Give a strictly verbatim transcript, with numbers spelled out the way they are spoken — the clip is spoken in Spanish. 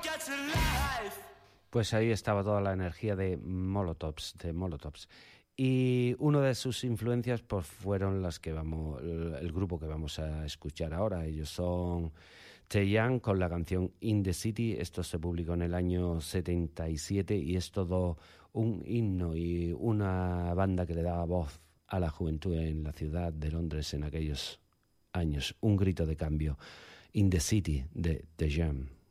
Pues ahí estaba toda la energía de Molotovs, de Molotovs. Y una de sus influencias pues fueron las que vamos, el, el grupo que vamos a escuchar ahora. Ellos son Taeyang con la canción In the City. Esto se publicó en el año setenta y siete y es todo un himno y una banda que le daba voz a la juventud en la ciudad de Londres en aquellos años. Un grito de cambio. In the City de The Jam.